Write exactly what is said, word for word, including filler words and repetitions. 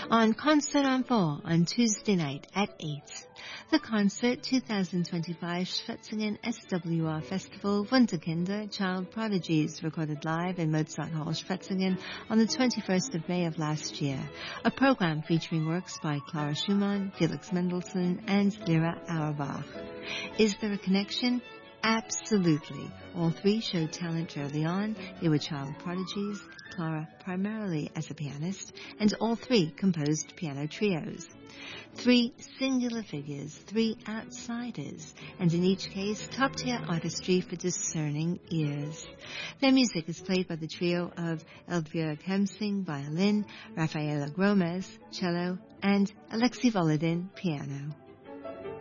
on Concert on four on Tuesday night at eight. The concert twenty twenty-five Schwetzingen S W R Festival Wunderkinder Child Prodigies, recorded live in Mozart Hall Schwetzingen on the twenty-first of May of last year. A program featuring works by Clara Schumann, Felix Mendelssohn and Lyra Auerbach. Is there a connection? Absolutely. All three showed talent early on. They were child prodigies, Clara primarily as a pianist, and all three composed piano trios. Three singular figures, three outsiders, and in each case, top-tier artistry for discerning ears. Their music is played by the trio of Elvira Kemsing, violin, Rafaela Gromes, cello, and Alexei Volodin, piano.